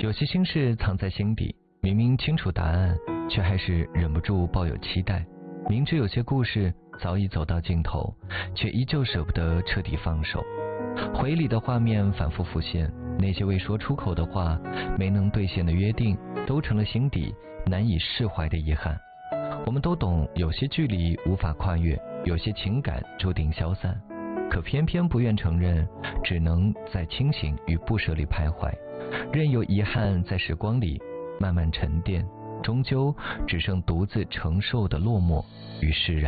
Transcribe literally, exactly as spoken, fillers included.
有些心事藏在心底，明明清楚答案，却还是忍不住抱有期待。明知有些故事早已走到尽头，却依旧舍不得彻底放手。回忆里的画面反复浮现，那些未说出口的话，没能兑现的约定，都成了心底难以释怀的遗憾。我们都懂，有些距离无法跨越，有些情感注定消散，可偏偏不愿承认，只能在清醒与不舍里徘徊，任由遗憾在时光里慢慢沉淀，终究只剩独自承受的落寞与释然。